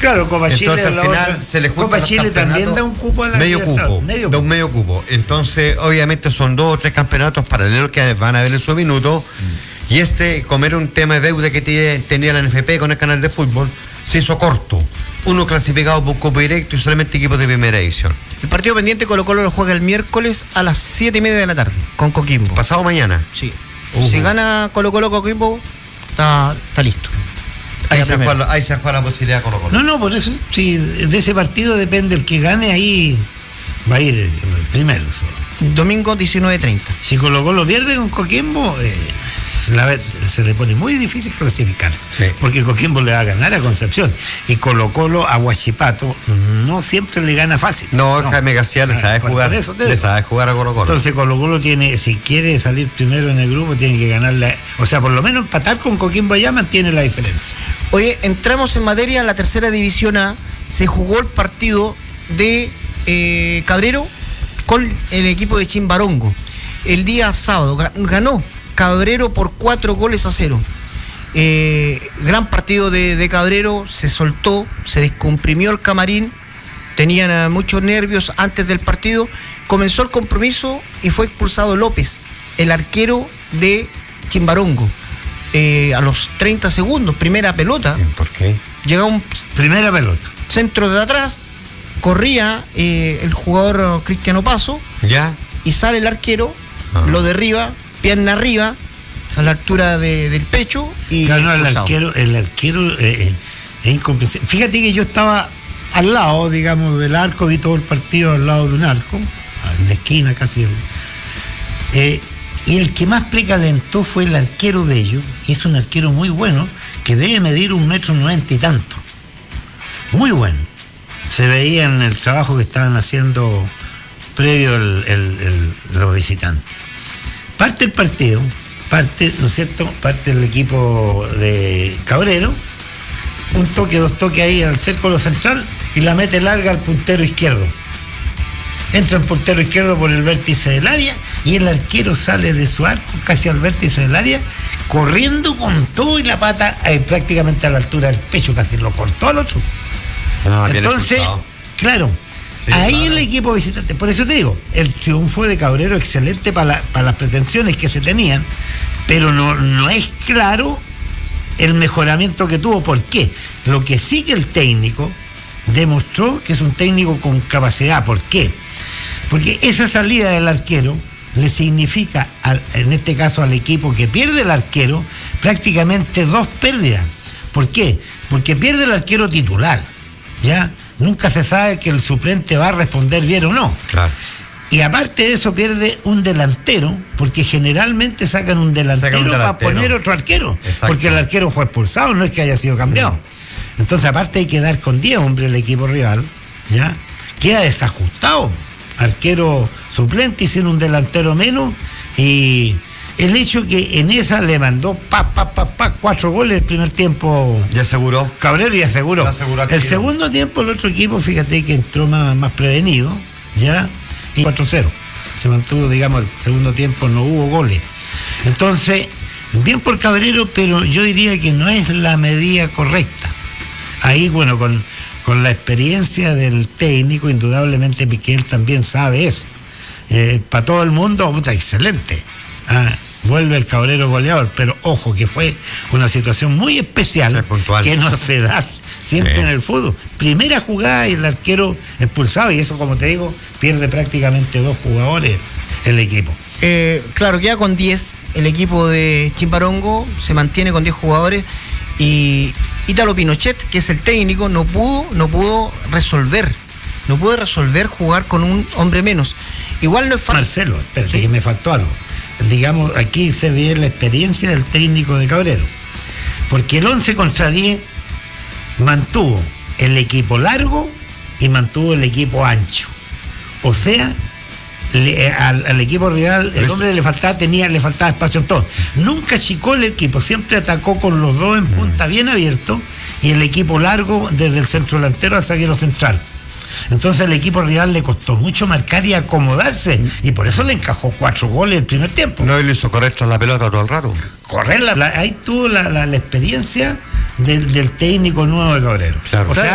Claro, Copa Chile. Entonces al final se le juntan Copa los Chile también da un cupo a la medio cupo. Entonces, obviamente son 2 o 3 campeonatos paralelos que van a ver en su minuto. Y como era un tema de deuda que tenía la NFP con el canal de fútbol, se hizo corto. Uno clasificado por cupo directo y solamente equipos de primera división. El partido pendiente Colo-Colo lo juega el miércoles a las 7:30 de la tarde con Coquimbo. Pasado mañana. Sí. Si gana Colo-Colo Coquimbo, está listo. Ahí se juega la posibilidad de Colo-Colo. No, por eso, sí, de ese partido depende el que gane, ahí va a ir el primero. Domingo 19:30. Si Colo-Colo pierde con Coquimbo, se le pone muy difícil clasificar. Sí. Porque Coquimbo le va a ganar a Concepción. Y Colo-Colo a Huachipato no siempre le gana fácil. No. Jaime García le sabe jugar. Le sabe jugar a Colo-Colo. Entonces Colo-Colo tiene, si quiere salir primero en el grupo, tiene que ganarle. O sea, por lo menos empatar con Coquimbo allá mantiene la diferencia. Oye, entramos en materia. En la tercera división A se jugó el partido de Cabrero con el equipo de Chimbarongo. El día sábado ganó Cabrero por 4-0. Gran partido de Cabrero, se soltó, se descomprimió el camarín, tenían muchos nervios antes del partido. Comenzó el compromiso y fue expulsado López, el arquero de Chimbarongo. A los 30 segundos, primera pelota. ¿Por qué? Llega un primera pelota. Centro de atrás, corría el jugador Cristiano Paso. Ya. Y sale el arquero, lo derriba, pierna arriba, a la altura del pecho. Y claro, el arquero es incomprensible. Fíjate que yo estaba al lado, digamos, del arco, vi todo el partido al lado de un arco, en la esquina casi. Y el que más precalentó fue el arquero de ellos, y es un arquero muy bueno, que debe medir 1,90 m y tanto. Muy bueno. Se veía en el trabajo que estaban haciendo previo los visitantes. Parte el partido, ¿no es cierto? Parte el equipo de Cabrero, un toque, 2 toques ahí al círculo central y la mete larga al puntero izquierdo. Entra el puntero izquierdo por el vértice del área y el arquero sale de su arco casi al vértice del área, corriendo con todo y la pata prácticamente a la altura del pecho, casi lo cortó al otro. Entonces, claro, sí, ahí claro. El equipo visitante, por eso te digo, el triunfo de Cabrero excelente para las pretensiones que se tenían, pero no es claro el mejoramiento que tuvo. ¿Por qué? Lo que sí que el técnico demostró que es un técnico con capacidad. ¿Por qué? Porque esa salida del arquero le significa, en este caso al equipo que pierde el arquero, prácticamente 2 pérdidas. ¿Por qué? Porque pierde el arquero titular. Ya nunca se sabe que el suplente va a responder bien o no. Claro. Y aparte de eso pierde un delantero, porque generalmente sacan un delantero para poner otro arquero. Exacto. Porque el arquero fue expulsado, no es que haya sido cambiado. Sí. Entonces aparte hay que dar con 10 hombres el equipo rival, ya queda desajustado. Arquero suplente y sin un delantero menos, y el hecho que en esa le mandó 4 goles el primer tiempo. Y aseguró. Cabrero y aseguró. El segundo tiempo el otro equipo, fíjate que entró más prevenido, ya, y 4-0. Se mantuvo, digamos, el segundo tiempo no hubo goles. Entonces, bien por Cabrero, pero yo diría que no es la medida correcta. Ahí, bueno, con la experiencia del técnico, indudablemente Miquel también sabe eso. Para todo el mundo, excelente. Vuelve el Cabrero goleador, pero ojo que fue una situación muy especial, que no se da siempre en el fútbol. Primera jugada y el arquero expulsado, y eso, como te digo, pierde prácticamente 2 jugadores el equipo. Claro, queda con 10 el equipo de Chimbarongo, se mantiene con 10 jugadores, y Ítalo Pinochet, que es el técnico, no pudo resolver jugar con un hombre menos. Igual no es fácil. Marcelo, espérate, que me faltó algo. Digamos, aquí se ve la experiencia del técnico de Cabrero, porque el 11 contra 10 mantuvo el equipo largo y mantuvo el equipo ancho. O sea, al equipo rival, el hombre le faltaba espacio en todo. Nunca achicó el equipo, siempre atacó con los 2 en punta bien abiertos y el equipo largo desde el centro delantero al zaguero central. Entonces al equipo rival le costó mucho marcar y acomodarse, y por eso le encajó 4 goles el primer tiempo. No, y le hizo correr tras la pelota todo el rato. Ahí tuvo la experiencia del técnico nuevo de Cabrero. Claro. O sea,